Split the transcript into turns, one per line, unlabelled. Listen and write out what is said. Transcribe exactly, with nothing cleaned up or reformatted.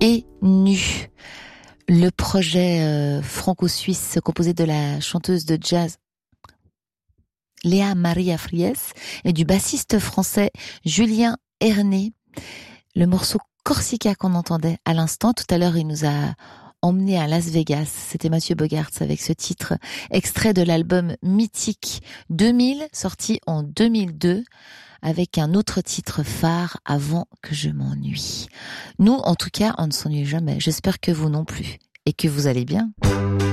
et nu. Le projet euh, franco-suisse composé de la chanteuse de jazz Léa Maria Fries et du bassiste français Julien Herné. Le morceau Corsica qu'on entendait à l'instant, tout à l'heure il nous a emmené à Las Vegas, c'était Mathieu Bogaerts avec ce titre extrait de l'album Mythique deux mille, sorti en deux mille deux, avec un autre titre phare, Avant que je m'ennuie. Nous, en tout cas, on ne s'ennuie jamais. J'espère que vous non plus et que vous allez bien.